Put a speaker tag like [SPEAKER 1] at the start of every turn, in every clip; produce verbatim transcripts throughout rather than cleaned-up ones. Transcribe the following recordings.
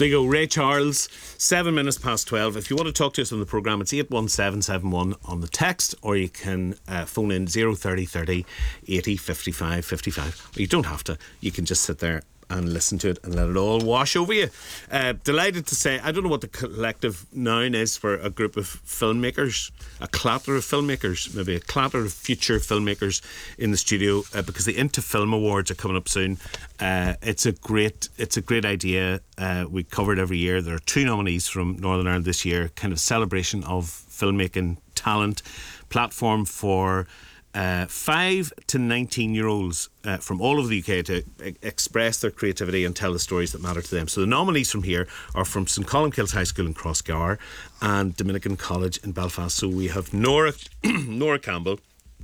[SPEAKER 1] There you go, Ray Charles, seven minutes past twelve. If you want to talk to us on the programme, it's eight one seven seven one on the text, or you can uh, phone in zero thirty thirty eighty fifty-five fifty-five. You don't have to, you can just sit there and listen to it and let it all wash over you. Uh, delighted to say, I don't know what the collective noun is for a group of filmmakers, a clatter of filmmakers, maybe a clatter of future filmmakers in the studio, uh, because the Into Film Awards are coming up soon. Uh, it's a great, it's a great idea. Uh, we cover it every year. There are two nominees from Northern Ireland this year. Kind of celebration of filmmaking talent, platform for Uh, five to nineteen year olds uh, from all over the U K to e- express their creativity and tell the stories that matter to them. So the nominees from here are from St Columbkills High School in Crossgower and Dominican College in Belfast. So we have Nora Nora Campbell,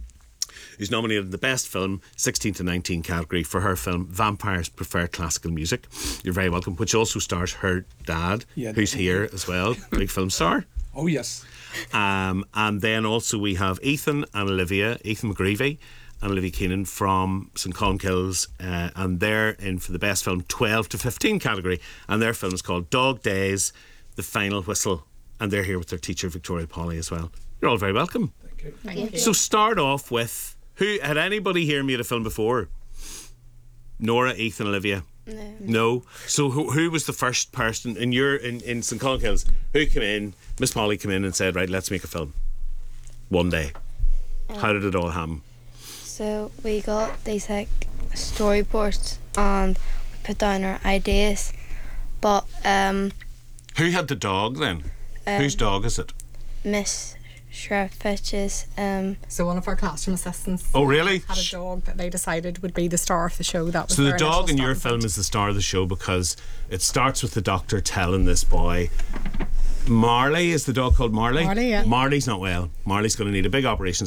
[SPEAKER 1] who's nominated in the Best Film sixteen to nineteen category for her film Vampires Prefer Classical Music. You're very welcome. Which also stars her dad,
[SPEAKER 2] yeah,
[SPEAKER 1] who's here as well, big film star.
[SPEAKER 2] Oh yes.
[SPEAKER 1] Um, and then also we have Ethan and Olivia, Ethan McGreevy and Olivia Keenan from St Columbkills, uh, and they're in for the Best Film twelve to fifteen category, and their film is called Dog Days, The Final Whistle, and they're here with their teacher Victoria Polly as well. You're all very welcome.
[SPEAKER 2] Thank you.
[SPEAKER 3] Thank you.
[SPEAKER 1] So start off with, who had anybody here made a film before? Nora, Ethan, Olivia?
[SPEAKER 3] No.
[SPEAKER 1] No. So who, who was the first person in your in, in St Columbkills who came in? Miss Polly came in and said, right, let's make a film one day.
[SPEAKER 3] Um,
[SPEAKER 1] How did it all happen?
[SPEAKER 3] So we got these like storyboards and we put down our ideas, but um,
[SPEAKER 1] Who had the dog then?
[SPEAKER 3] um
[SPEAKER 1] Whose dog is it?
[SPEAKER 3] Miss Shrefetch's um
[SPEAKER 4] So one of our classroom assistants
[SPEAKER 1] Oh really?
[SPEAKER 4] had a dog that they decided would be the star of the show. That was
[SPEAKER 1] So the
[SPEAKER 4] their
[SPEAKER 1] dog
[SPEAKER 4] initial
[SPEAKER 1] in your
[SPEAKER 4] starting
[SPEAKER 1] film
[SPEAKER 4] point.
[SPEAKER 1] is the star of the show because it starts with the doctor telling this boy, Marley, is the dog called Marley?
[SPEAKER 4] Marley, yeah.
[SPEAKER 1] Marley's not well. Marley's going to need a big operation.